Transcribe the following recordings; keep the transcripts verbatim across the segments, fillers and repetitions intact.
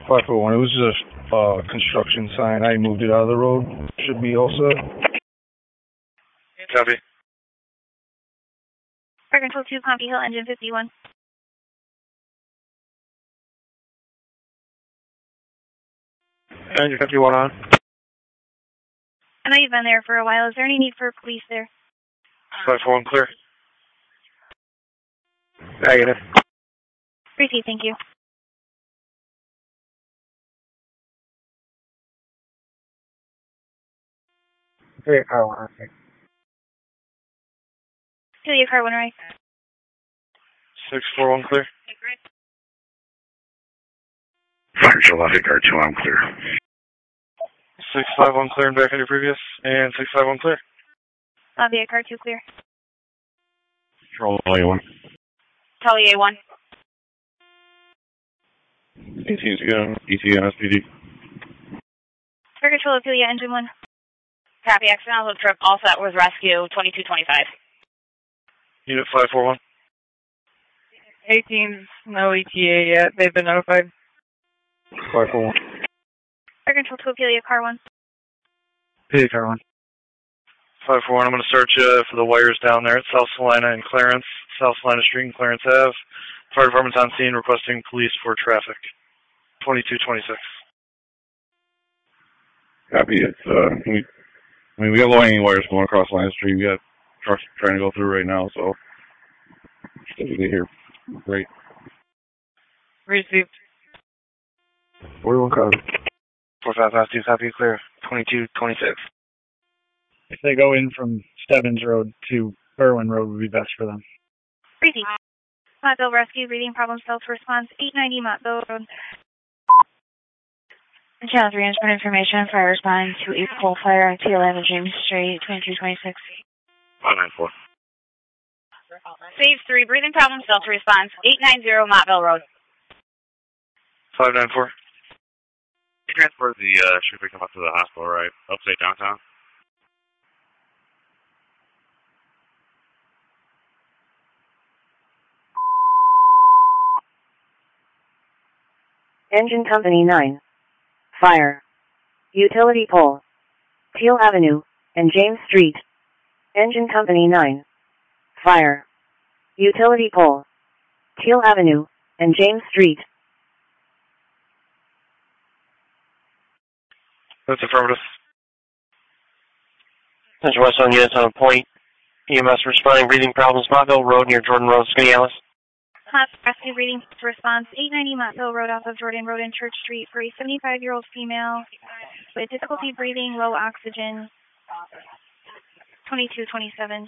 five four one. It was just a uh, construction sign. I moved it out of the road. Should be all set. Copy. Fire Control two, Pompey Hill, engine fifty-one. Engine fifty-one on. I know you've been there for a while. Is there any need for police there? five four one clear. Negative. Receive, thank you. Hey, car one, okay. Celia, car one right. six four one clear. Fire July, car two, I'm clear. six five one clear and back at your previous, and six five one clear. Lafayette, car two clear. Control A one. Tully A one. E T N S P D. Fire Control, Ophelia, engine one. Copy, accidental trip, all set with rescue, twenty-two twenty-five. Unit five four one. eighteens, no E T A yet. They've been notified. five four one. Fire Control to Ophelia, car one. P car one. five four one, I'm going to search uh, for the wires down there at South Salina and Clarence, South Salina Street and Clarence Avenue. Fire department's on scene requesting police for traffic. twenty-two twenty-six. Copy. It's, uh, we, I mean, we got low-hanging wires going across Line Street. We got trucks trying to go through right now, so should we get here? Great. Received. forty-one copy. four five five two, copy, clear. twenty-two twenty-six. If they go in from Stebbins Road to Berwyn Road would be best for them. Receive. Montville Rescue, breathing problems, self-response, eight ninety Montville Road. Channel three, instrument information, fire response to a coal fire on T eleven James Street, twenty-two twenty-six. five nine four. Save three, breathing problems, self-response, eight ninety Montville Road. five nine four. Transport the uh, should we come up to the hospital, right? Upstate downtown? Engine Company nine. Fire. Utility pole. Teal Avenue and James Street. Engine Company nine. Fire. Utility pole. Teal Avenue and James Street. That's affirmative. Central West on units on point. E M S responding, breathing problems, Montville Road near Jordan Road, Skinny Alice. Rescue breathing response, eight ninety Montville Road off of Jordan Road and Church Street for a seventy-five-year-old female with difficulty breathing, low oxygen, twenty-two twenty-seven.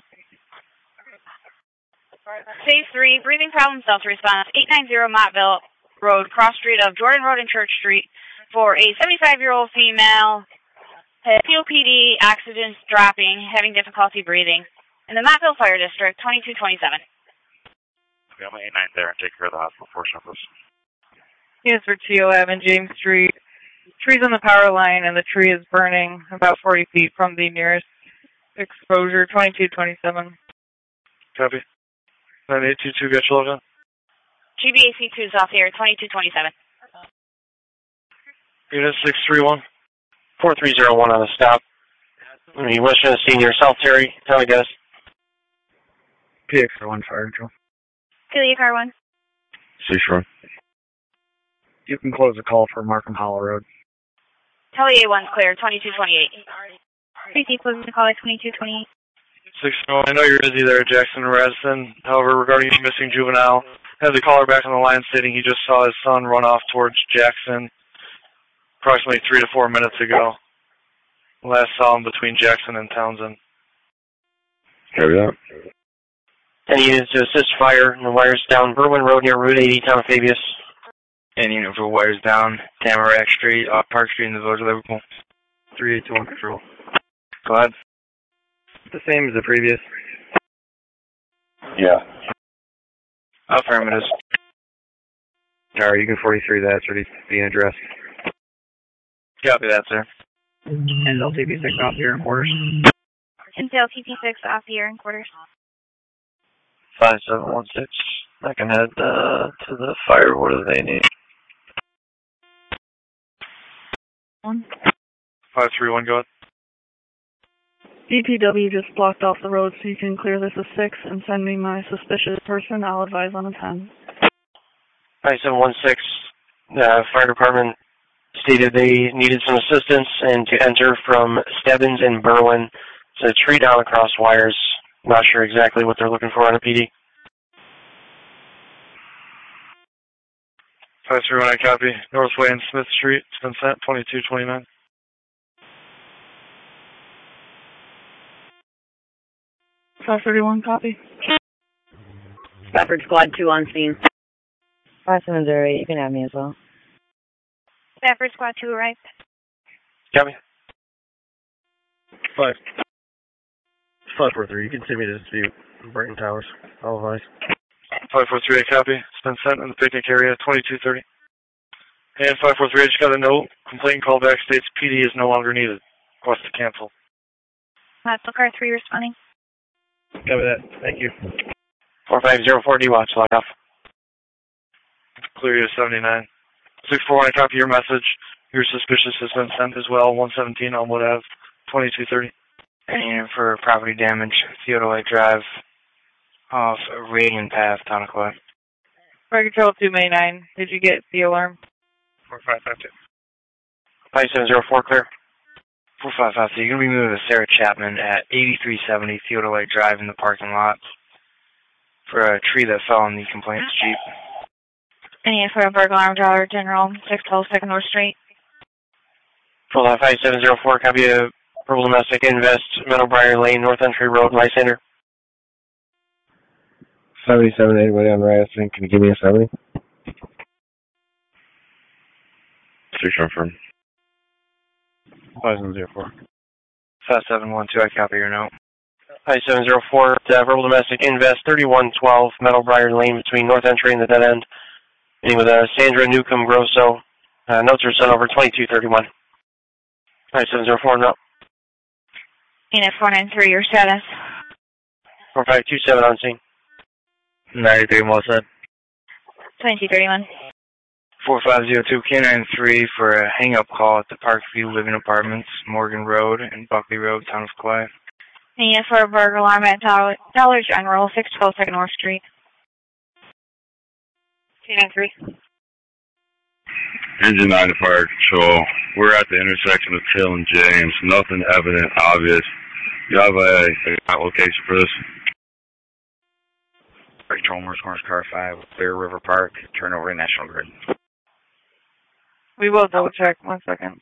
Save three, breathing problems, self-response, eight ninety Montville Road, cross street of Jordan Road and Church Street for a seventy-five-year-old female, C O P D, oxygen dropping, having difficulty breathing. In the Montville Fire District, twenty-two twenty-seven. Yeah, I'm eight nine there and take care of the hospital portion of this. Units for T eleven James Street. Trees on the power line and the tree is burning about forty feet from the nearest exposure, twenty-two twenty-seven. Copy. nine eight two two, get your logo. G B A C two is off the air, twenty-two twenty-seven. Unit six three one. four three zero one on the stop. You wish to see near South Terry, tell me, guys. P X R one Fire Control. Celia, car one. Seashore. You can close the call for Markham Hollow Road. Tully A one's clear, twenty-two twenty-eight. Receive, closing the call at twenty-two twenty-eight. six oh, I know you're busy there, Jackson and Radisson. However, regarding the missing juvenile, I have the caller back on the line stating he just saw his son run off towards Jackson approximately three to four minutes ago. Last saw him between Jackson and Townsend. Carry that. ten units to assist fire, and the wires down Berwyn Road near Route eighty, Town of Fabius. And unit for wires down Tamarack Street, off Park Street in the village of Liverpool. three eight two one control. Go ahead. The same as the previous. Yeah. Affirmative. Alright, you can forty-three that's ready to be addressed. Copy that, sir. And L T P six off here in quarters. Intel T P six off the air in quarters. five seven one six. I can head uh, to the fire. What do they need? One. five three one, go ahead. D P W just blocked off the road, so you can clear this as six and send me my suspicious person. I'll advise on a ten. five seven one six, the fire department stated they needed some assistance and to enter from Stebbins and Berwyn. It's a tree down across wires. Not sure exactly what they're looking for on a P D. five three one, I copy. Northway and Smith Street, it's been sent, twenty-two twenty-nine. five thirty-one, copy. Stafford Squad two on scene. five seven zero eight, you can have me as well. Stafford Squad two arrived. Copy. Five. five four three, you can send me to dispute. Brighton Towers. All advise. five four three, I copy. It's been sent in the picnic area, twenty-two thirty. And five four three, I just got a note. Complaint callback states P D is no longer needed. Request to cancel. Matzel Car three responding. Copy that. Thank you. four five zero four, D-Watch, log off. Clear you seventy-nine. six four one, I copy your message. Your suspicious has been sent as well, one seventeen Elmwood Ave, twenty-two thirty. And for property damage, Theodolite Drive, off Radiant Path, Tonawanda. Fire Control two May nine, did you get the alarm? four five five two. five seven zero four, clear. four five five two, you're going to be moving with Sarah Chapman at eighty-three seventy Theodolite Drive in the parking lot for a tree that fell on the complainant's Jeep. Any for a burglar alarm dollar general, six twelve Second North Street. Full five seven zero four, copy a Purple Domestic Invest, Meadowbriar Lane, North Entry Road, Lysander. seventy-seven, anybody on Ryerson, can you give me a seventy? Six confirm. five seven zero four. five seven one two, I copy your note. five seven zero four, uh, Purple Domestic Invest, thirty-one twelve Meadowbriar Lane between North Entry and the dead end. Meeting with uh, Sandra Newcomb Grosso. Uh, notes are sent over twenty-two thirty-one. five seven zero four, no. Unit four nine three, your status. four five two seven on scene. ninety-three, well said. twenty-two thirty-one. four five zero two, K nine three for a hang-up call at the Parkview Living Apartments, Morgan Road and Buckley Road, Town of Clay. Unit for a burglar alarm at Dollar, Dollar General, six twelve Second North Street. K nine three. Engine nine to fire control. We're at the intersection of Till and James. Nothing evident, obvious. You have a, a location for this? Control, Morris Corners, Car five, Clear River Park, turn over to National Grid. We will double check. One second.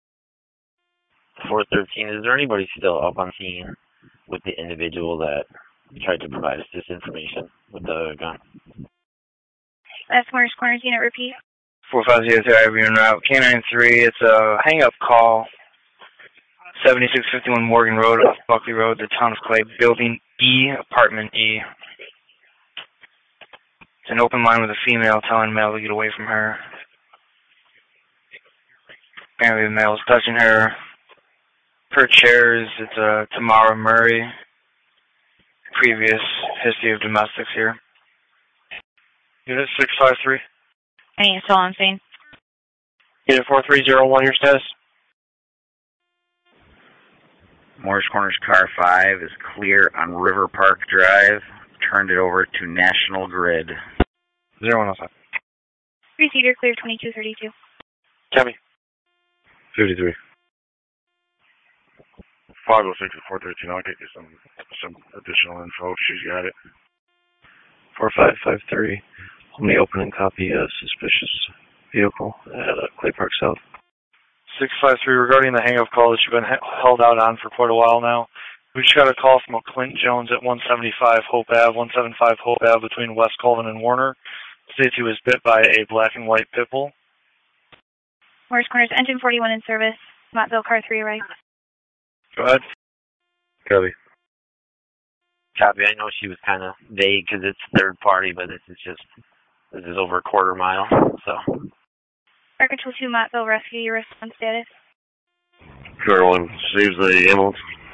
four thirteen, is there anybody still up on scene with the individual that tried to provide us this information with the gun? That's Morris Corners, unit repeat. four five zero two, I have you en route. K nine three, it's a hang-up call. seventy-six fifty-one Morgan Road, off Buckley Road, the Town of Clay, Building E, Apartment E. It's an open line with a female telling male to get away from her. Apparently the male is touching her. Per chairs, it's a Tamara Murray. Previous history of domestics here. Unit six five three. Any still on scene? Unit four three zero one, your status? Morris Corners, Car five is clear on River Park Drive. Turned it over to National Grid. zero one oh five. Three-seater clear, twenty-two thirty-two. Copy. fifty-three. five oh six to four thirteen, I'll get you some some additional info. She's got it. four five five three. Only opening copy of suspicious vehicle at uh, Clay Park South. six five three, regarding the hang-up call that you've been he- held out on for quite a while now. We just got a call from a Clint Jones at one seventy-five Hope Ave, one seventy-five Hope Ave between West Colvin and Warner. States he was bit by a black and white pit bull. Morris Corners, engine forty-one in service. Mottville Car three arrived. Go ahead. Copy. Copy. I know she was kind of vague because it's third party, but this is just, this is over a quarter mile, so. Fire Control two, Mottville Rescue, your response status. Clear one, saves the ambulance.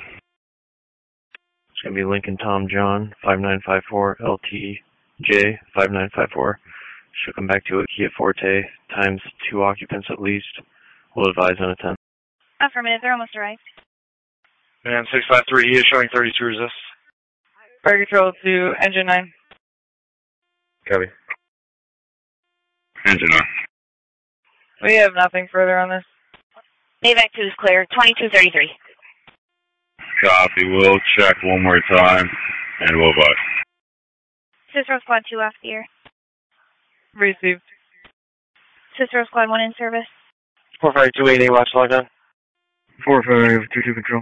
It's going to be Lincoln Tom John, five nine five four, L T J, five nine five four. Should come back to a Kia Forte, times two occupants at least. We'll advise on a ten. Affirmative, they're almost arrived. And six five three, he is showing thirty-two resist. Fire control to engine nine. Copy. Engine nine. We have nothing further on this. Mavic two is clear, twenty-two thirty-three. Copy. We'll check one more time, and we'll buy. Cicero Squad two off the air. Received. Cicero Squad one in service. four five two eight eight, watch logged on. four five two two control.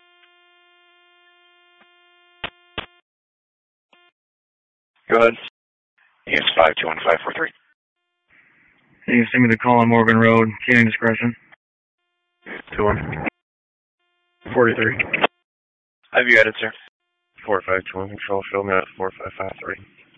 Go ahead. It's five two one five four three. You can send me the call on Morgan Road, Canine discretion. two one. forty-three. Have you added, sir? four five two one control, show me at four five five three.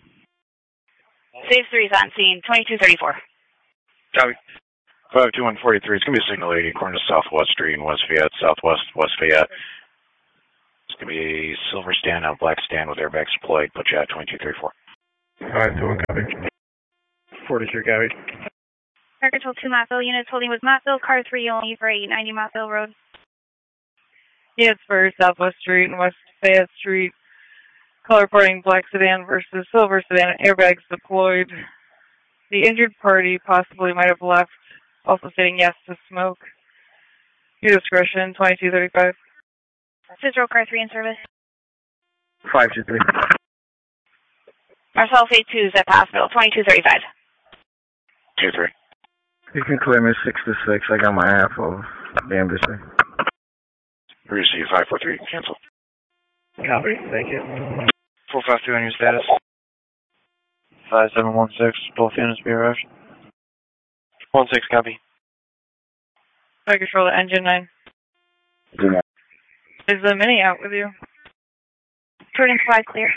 Save three is on scene, twenty-two thirty-four. Copy. five two one forty-three, it's going to be a signal eighty, according to Southwest Street in West Fayette, Southwest, West Fayette. It's going to be a silver stand out, black stand with airbags deployed, put you at twenty-two thirty-four. five two one, copy. forty-three, copy. Fire control two Mottville, units holding with Mottville, car three only for eight ninety Mottville Road. Units for Southwest Street and West Fayette Street. Color reporting black sedan versus silver sedan, airbags deployed. The injured party possibly might have left, also stating yes to smoke. Your discretion, twenty-two thirty-five. Cicero car three in service. five two three. Marcel Fate two is at hospital, twenty-two thirty-five. two three. You can clear me six to six. I got my half of the embassy. Receive five four three, cancel. Copy, thank you. four five two on your status. five seven one six, both units be arrived. one six, copy. Fire control to engine nine. Yeah. Is the Mini out with you? Jordan Squad clear.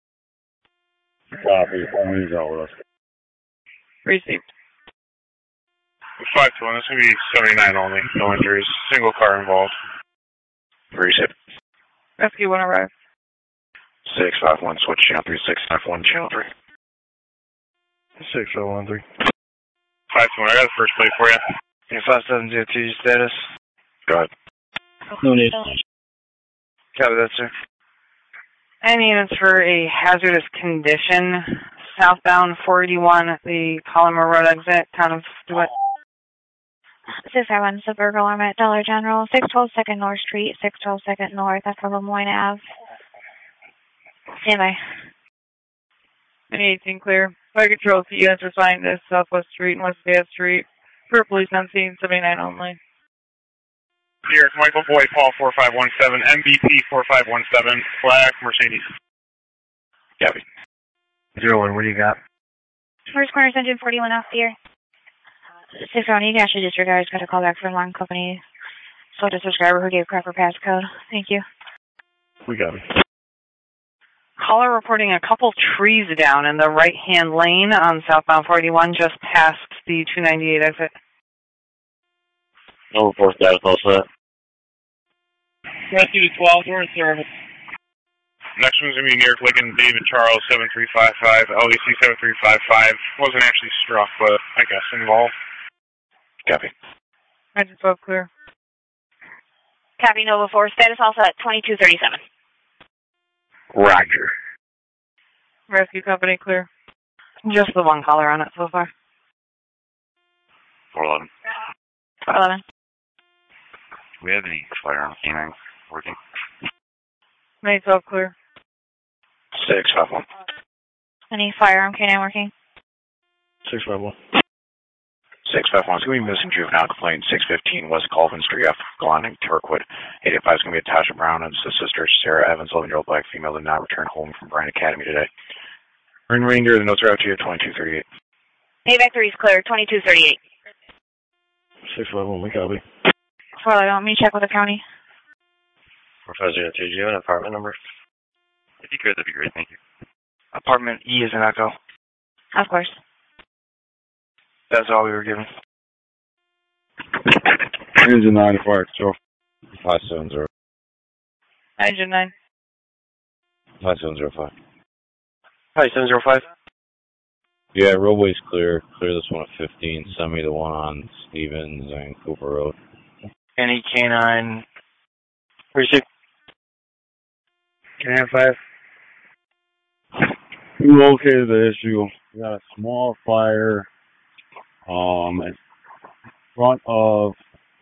Copy. Only's out with us. Received. five two one, this is going to be seventy-nine only, no injuries, single car involved. Receive. Rescue one arrived. six five one, switch channel three, six five one, channel three. six oh one three. five two one, I got the first plate for you. Yeah, five seven zero two, your status. Go ahead. No need. Copy that, sir. And units for a hazardous condition, southbound four eighty-one at the Polymer Road exit, town of Stewart. six five one, Suburban Alarm at Dollar General, six twelve second North Street, six twelve second North, that's for Lemoyne Ave. Stand by. Mini eighteen clear. Fire control to units responding to Southwest Street and West Fayette Street. For police on scene, seventy-nine only. Here, Michael Boyd, Paul four five one seven, M B P four five one seven, Black Mercedes. Copy. Zero one, what do you got? First corner's engine forty-one off the air. six one, you can actually disregard. Got a call back from alarm company. So the subscriber who gave proper passcode. Thank you. We got it. Caller reporting a couple trees down in the right-hand lane on southbound four eighty-one, just past the two ninety-eight exit. No report status, all set. Rescue twelve, we're in service. Next one's going to be New York Lincoln, David Charles, seven three five five, L E C seven three five five. Wasn't actually struck, but I guess involved. Copy. Engine twelve clear. Copy Nova four, status also at twenty-two thirty-seven. Roger. Rescue company clear. Just the one caller on it so far. four eleven. four eleven. Do we have any firearm canine working? Mini twelve clear. six five one. Any firearm canine working? six five one. six five one is going to be missing juvenile complaint six fifteen West Colvin Street off Glenn Turkwood. eight eight five is going to be Tasha Brown and his sister Sarah Evans, eleven-year-old black female, did not return home from Bryan Academy today. Marine Ranger, the notes are out to you at twenty-two thirty-eight. Mavic three is clear, twenty-two thirty-eight. six five one, we copy. four eleven, let me check with the county. four five zero two, do you have an apartment number? If you could, that'd be great, thank you. Apartment E is an echo. Of course. That's all we were given. Engine nine, fire control. five seven zero. Engine nine. five seven zero five. five seven zero five. Yeah, roadway's clear. Clear this one at fifteen. Send me the one on Stevens and Cooper Road. Any canine. Receive. Canine five. We located the issue. We got a small fire um, in front of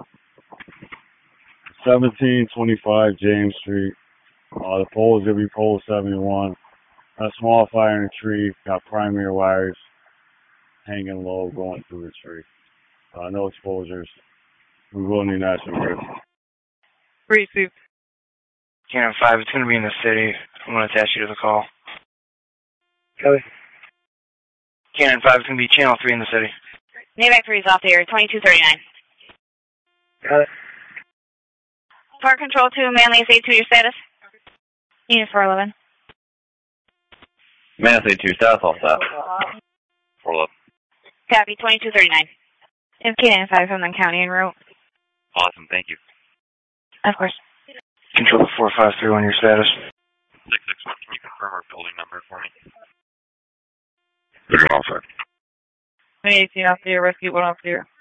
seventeen twenty-five James Street. Uh, the pole is going to be pole seventy-one. A small fire in a tree. Got primary wires hanging low going through the tree. Uh, no exposures. We will need National Grid. Receive. Canine five, it's going to be in the city. I'm going to attach you to the call. Copy. Canine five, it's going to be channel three in the city. Navac three is off the air, twenty-two thirty-nine. Got it. Park Control two, Manly S A two, your status? Unit four eleven. Manly S A two, status all set. four eleven. Copy, twenty-two thirty-nine. M K nine five from the county en route. Awesome, thank you. Of course. Control four five three one, your status? six six one, can you confirm our building number for me? They're all set. twenty eighteen off the air, rescue one off the air.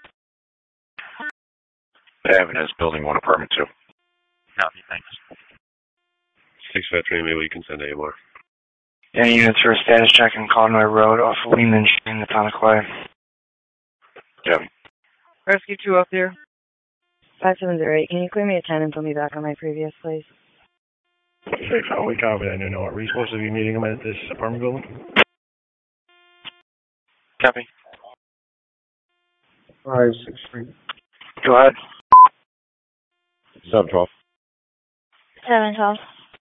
Avenue is building one, apartment two. Copy, thanks. six five three, maybe we can send A M R. Any units for a status check on Conway Road off of Lehman in the town of Clay? Copy. Rescue two off the air. five seven zero eight, can you clear me a ten and put me back on my previous place? Six, oh, we copy that. I know. Are we supposed to be meeting them at this apartment building? Copy. Five six three. Go ahead. seven twelve. seven twelve.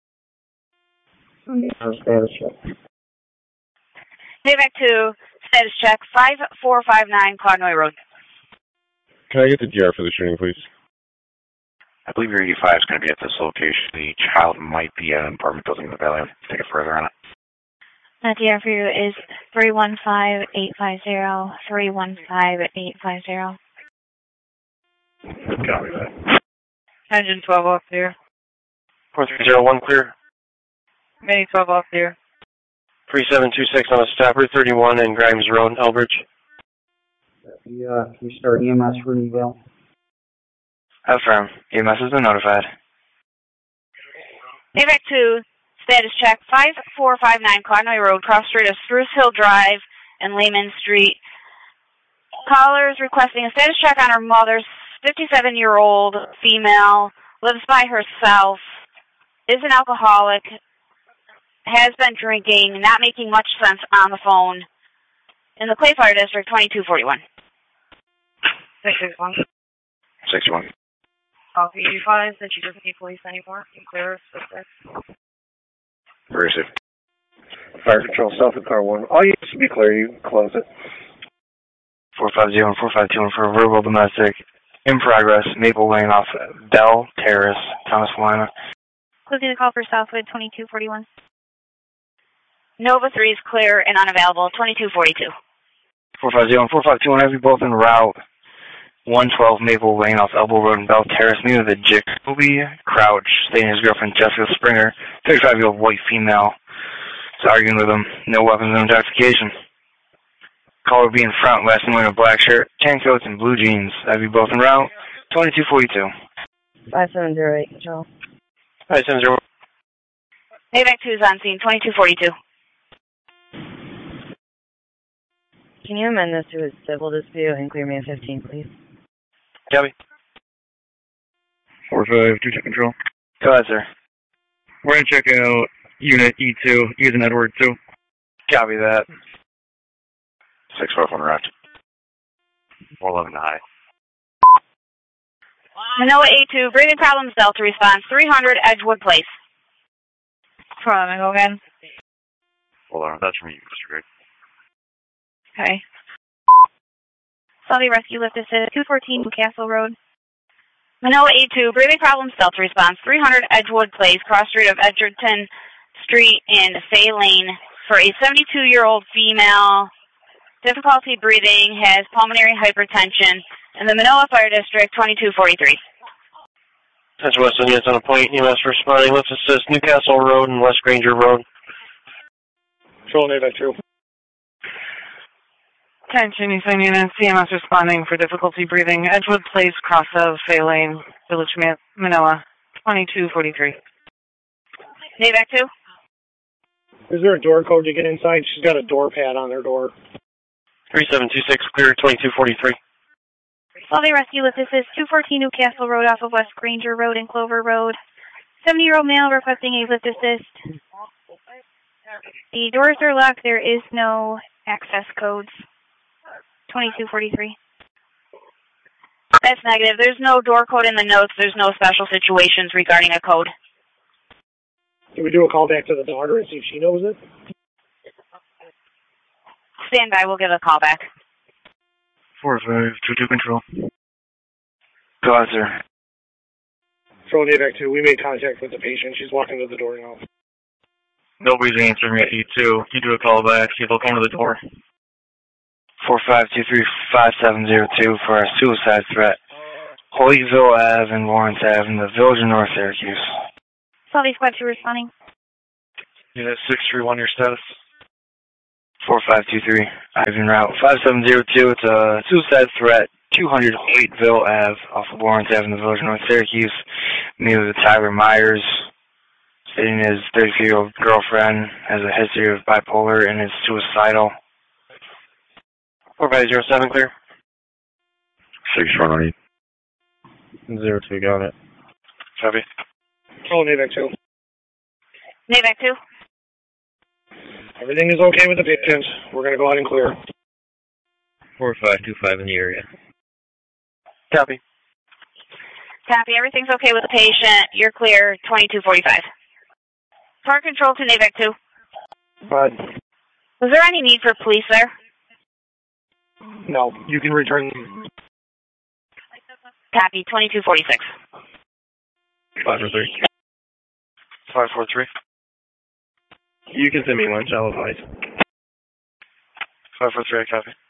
Status check. Navac two, status check, five four five nine Conway Road. Can I get the G R for the shooting, please? I believe your eighty-five is going to be at this location. The child might be at an apartment building in the valley. I'll take it further on it. That D R for you is three one five eight five zero, three one five eight five zero. Copy that. Engine twelve off the air. four three zero one, clear. Mini twelve off the air. three seven two six on a Stafford thirty-one and Grimes Road, Elbridge. Yeah, we start E M S for Newville. Affirm. E M S has been notified. Navac two, status check, five four five nine Conway Road, cross street of Spruce Hill Drive and Lehman Street. Callers requesting a status check on her mother's fifty-seven-year-old female, lives by herself, is an alcoholic, has been drinking, not making much sense on the phone. In the Clay Fire District, twenty-two forty-one. six six one. six one. Coffee eighty-five, that she doesn't need police anymore. Can clear us with this. Receive. Fire Control, South of Car one. All units should be clear. You can close it. four five zero and four five two one for a verbal domestic. In progress, Maple Lane off Bell Terrace, Thomas Lima. Closing the call for Southwood, twenty-two forty-one. Nova three is clear and unavailable, twenty-two forty-two. four five zero and four five two one have you both en route. one twelve Maple Lane off Elbow Road in Bell Terrace. Near the Jacoby Crouch, staying his girlfriend Jessica Springer, thirty-five-year-old white female. Is arguing with him. No weapons of intoxication. Caller be in front, last name wearing a black shirt, tan coats, and blue jeans. Have you both en route? twenty-two forty-two. five seven zero eight, control. five seven zero. Navac two is on scene, twenty-two forty-two. Can you amend this to a civil dispute and clear me a fifteen, please? Copy. four five two two control. Go ahead, sir. We're going to check out Unit E two, using Edward two. Copy that. six five one route. four eleven to high. Manoa A two, breathing problems, Delta response, three hundred Edgewood Place. four eleven, go again. four eleven, that's from you, Mister Gregg. Okay. Saudi Rescue Lift Assist, two fourteen Castle Road. Manoa A two, breathing problems, Delta response, three hundred Edgewood Place, cross street of Edgerton Street and Fay Lane for a seventy-two-year-old female. Difficulty breathing, has pulmonary hypertension. In the Manoa Fire District, twenty-two forty-three. That's Western units on a point. E M S responding. Let's assist Newcastle Road and West Granger Road. Control Navac two. Attention, Eastern Unit, C M S responding for difficulty breathing. Edgewood Place, cross of Faylane, Village, Man- Manila, twenty-two forty-three. Navac two. Is there a door code to get inside? She's got a door pad on her door. three seven two six, clear, twenty-two forty-three. Solvay Rescue with this is two fourteen Newcastle Road off of West Granger Road and Clover Road. seventy-year-old male requesting a lift assist. The doors are locked. There is no access codes. twenty-two forty-three. That's negative. There's no door code in the notes. There's no special situations regarding a code. Can we do a call back to the daughter and see if she knows it? Stand by. We'll give a call back. four five two two control. Go on, sir. Control Navac two. We made contact with the patient. She's walking to the door now. Nobody's answering at E two. You do a call back. See if they'll come to the door. four five two three five seven zero two for a suicide threat. Hoytville Ave and Lawrence Ave in the Village of North Syracuse. Solvay Squad two responding. Unit six three one, your status. four five two three, Ivan Route five seven zero two. It's a suicide threat. two hundred Hoytville Ave off of Lawrence Ave in the Village of North Syracuse. Me with Tyler Myers, stating his thirty-three-year-old girlfriend has a history of bipolar and is suicidal. four five zero seven, clear. six one eight. Zero two, got it. Copy. Control Navac two. Navac two. Everything is okay with the patient. We're going to go ahead and clear. four five two five in the area. Copy. Copy. Everything's okay with the patient. You're clear. twenty-two forty-five. Park control to Navac two. But Was there any need for police there? no, you can return. Copy. twenty-two forty-six. five four three. five four three. You can send me lunch, I'll advise. five four three, I copy.